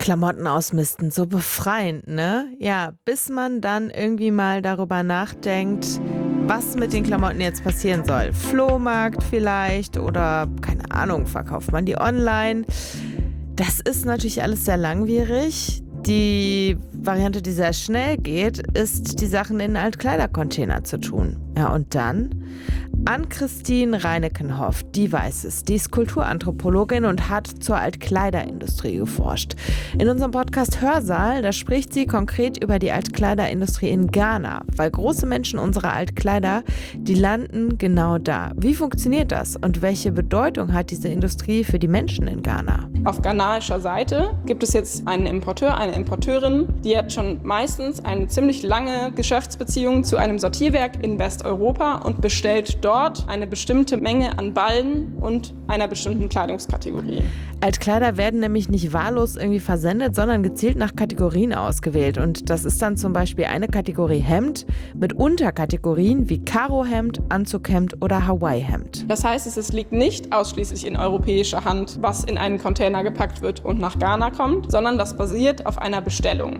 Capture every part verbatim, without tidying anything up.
Klamotten ausmisten, so befreiend, ne? Ja, bis man dann irgendwie mal darüber nachdenkt, was mit den Klamotten jetzt passieren soll. Flohmarkt vielleicht oder, keine Ahnung, verkauft man die online. Das ist natürlich alles sehr langwierig. Die Variante, die sehr schnell geht, ist, die Sachen in Altkleidercontainer zu tun. Ja, und dann Ann-Christine Reinekenhoff, die weiß es. Die ist Kulturanthropologin und hat zur Altkleiderindustrie geforscht. In unserem Podcast Hörsaal, da spricht sie konkret über die Altkleiderindustrie in Ghana. Weil große Menschen unserer Altkleider, die landen genau da. Wie funktioniert das und welche Bedeutung hat diese Industrie für die Menschen in Ghana? Auf ghanaischer Seite gibt es jetzt einen Importeur, eine Importeurin, die hat schon meistens eine ziemlich lange Geschäftsbeziehung zu einem Sortierwerk in Westeuropa und bestellt dort eine bestimmte Menge an Ballen und einer bestimmten Kleidungskategorie. Altkleider werden nämlich nicht wahllos irgendwie versendet, sondern gezielt nach Kategorien ausgewählt. Und das ist dann zum Beispiel eine Kategorie Hemd mit Unterkategorien wie Karohemd, Anzughemd oder Hawaii-Hemd. Das heißt, es liegt nicht ausschließlich in europäischer Hand, was in einen Container gepackt wird und nach Ghana kommt, sondern das basiert auf einer Bestellung.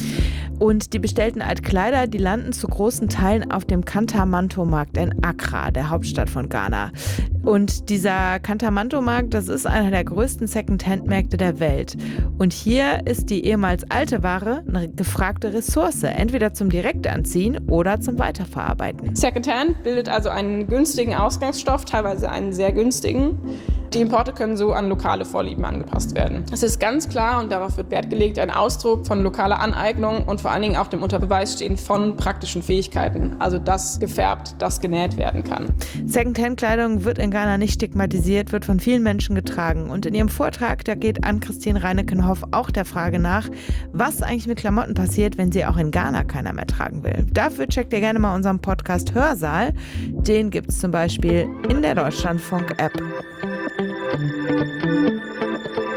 Und die bestellten Altkleider, die landen zu großen Teilen auf dem Kantamanto-Markt in Accra, der Hauptstadt von Ghana. Und dieser Kantamanto-Markt, das ist einer der größten Second-Hand-Märkte der Welt. Und hier ist die ehemals alte Ware eine gefragte Ressource, entweder zum Direktanziehen oder zum Weiterverarbeiten. Second-Hand bildet also einen günstigen Ausgangsstoff, teilweise einen sehr günstigen. Die Importe können so an lokale Vorlieben angepasst werden. Es ist ganz klar, und darauf wird Wert gelegt, ein Ausdruck von lokaler Aneignung und vor allen Dingen auch dem unter Beweis stehen von praktischen Fähigkeiten. Also das gefärbt, das genäht werden kann. Secondhand-Kleidung wird in Ghana nicht stigmatisiert, wird von vielen Menschen getragen. Und in ihrem Vortrag, da geht Ann-Christine Reinekenhoff auch der Frage nach, was eigentlich mit Klamotten passiert, wenn sie auch in Ghana keiner mehr tragen will. Dafür checkt ihr gerne mal unseren Podcast Hörsaal. Den gibt es zum Beispiel in der Deutschlandfunk-App.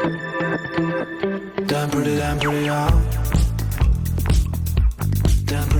Damn pretty, damn pretty, y'all. Damn pretty.